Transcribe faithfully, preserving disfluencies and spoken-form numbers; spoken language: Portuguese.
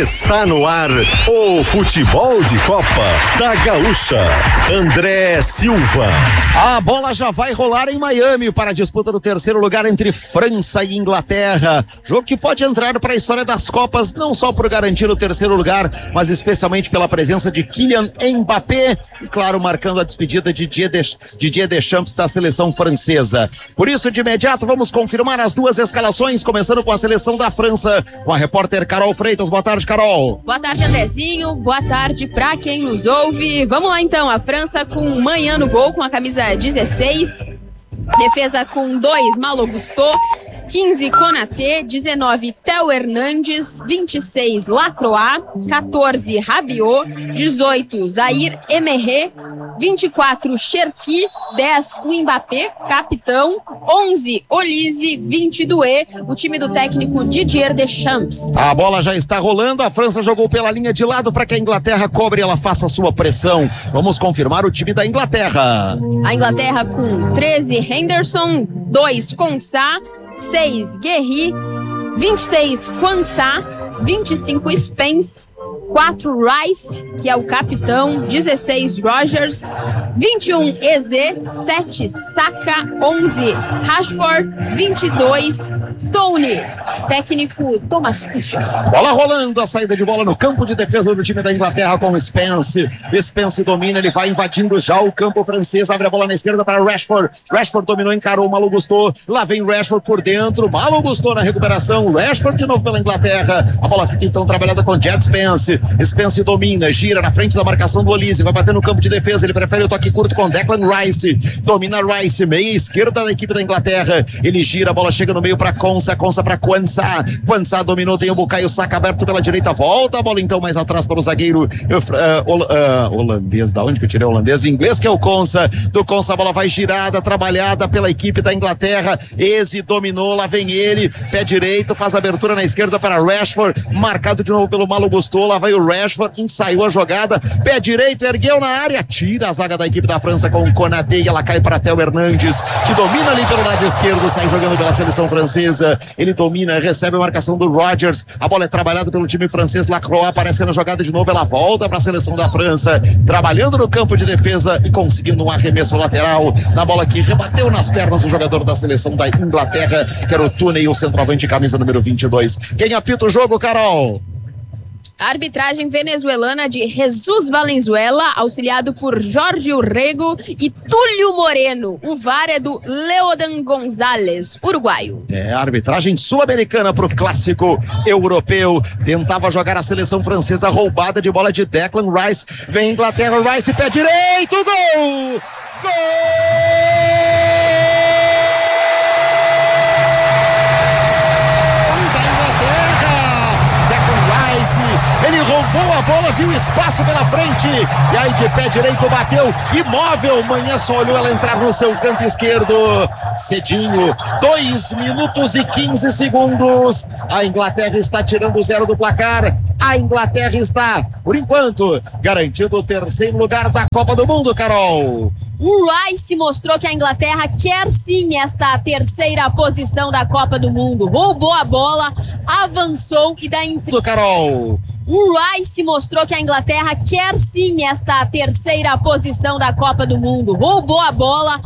Está no ar o futebol de Copa da Gaúcha. André Silva. A bola já vai rolar em Miami para a disputa do terceiro lugar entre França e Inglaterra. Jogo que pode entrar para a história das Copas, não só por garantir o terceiro lugar, mas especialmente pela presença de Kylian Mbappé e, claro, marcando a despedida de Didier Deschamps da seleção francesa. Por isso, de imediato, vamos confirmar as duas escalações, começando com a seleção da França, com a repórter Carol Freitas. Boa tarde, Carol. Boa tarde, Andrezinho. Boa tarde pra quem nos ouve. Vamos lá, então. A França com Manhã no gol, com a camisa dezesseis. Defesa com dois, Malo Gusto. quinze, Konaté. dezenove, Theo Hernandes. vinte e seis, Lacroix. quatorze, Rabiot. dezoito, Zaire Emery. vinte e quatro, Cherki. dez, o Mbappé, capitão. onze, Olise. vinte, Doué. O time do técnico Didier Deschamps. A bola já está rolando. A França jogou pela linha de lado para que a Inglaterra cobre e ela faça a sua pressão. Vamos confirmar o time da Inglaterra. A Inglaterra com treze, Henderson. dois, Konsa. seis, Guerri. vinte e seis, Quansah. vinte e cinco, Spence. quatro, Rice, que é o capitão. dezesseis, Rogers. vinte e um, Eze. sete, Saka. onze, Rashford. vinte e dois, Tony. Técnico Thomas Tuchel. Bola rolando, a saída de bola no campo de defesa do time da Inglaterra com o Spence. Spence domina, ele vai invadindo já o campo francês, abre a bola na esquerda para Rashford. Rashford dominou, encarou o Malo Gusto. Lá vem Rashford por dentro, Malo Gusto na recuperação. Rashford de novo pela Inglaterra. A bola fica então trabalhada com Jet Spence. Spence domina, gira na frente da marcação do Olise, vai bater no campo de defesa. Ele prefere o toque curto com Declan Rice. Domina Rice, meia esquerda da equipe da Inglaterra. Ele gira, a bola chega no meio para Konsa, Konsa para Quansah. Quansah dominou, tem o Bukayo Saka aberto pela direita, volta a bola então mais atrás para o zagueiro uh, uh, uh, holandês, da onde que eu tirei o holandês? Inglês, que é o Konsa. Do Konsa a bola vai girada, trabalhada pela equipe da Inglaterra. Eze dominou, lá vem ele, pé direito, faz abertura na esquerda para Rashford, marcado de novo pelo Malo Gusto. Lá vai o Rashford, ensaiou a jogada, pé direito, ergueu na área, tira a zaga da equipe da França com o Konaté e ela cai para Theo Hernandes, que domina ali pelo lado esquerdo, sai jogando pela seleção francesa. Ele domina, recebe a marcação do Rogers, a bola é trabalhada pelo time francês. Lacroix aparecendo na jogada de novo, ela volta para a seleção da França, trabalhando no campo de defesa e conseguindo um arremesso lateral na bola que rebateu nas pernas do jogador da seleção da Inglaterra, que era o Tooney, o centroavante, camisa número vinte e dois. Quem apita o jogo, Carol? A arbitragem venezuelana de Jesus Valenzuela, auxiliado por Jorge Urrego e Túlio Moreno. O V A R é do Leodan Gonzalez, uruguaio. É, a arbitragem sul-americana para o clássico europeu. Tentava jogar a seleção francesa, roubada de bola de Declan Rice. Vem Inglaterra, Rice, pé direito, gol! Gol! Ele roubou a bola, viu espaço pela frente e aí de pé direito bateu, imóvel. Manhã só olhou ela entrar no seu canto esquerdo cedinho. Dois minutos e quinze segundos. A Inglaterra está tirando o zero do placar. A Inglaterra está, por enquanto, garantindo o terceiro lugar da Copa do Mundo, Carol. O Rice mostrou que a Inglaterra quer sim esta terceira posição da Copa do Mundo. Roubou a bola, avançou e daí... Carol. O Rice mostrou que a Inglaterra quer sim esta terceira posição da Copa do Mundo. Roubou a bola,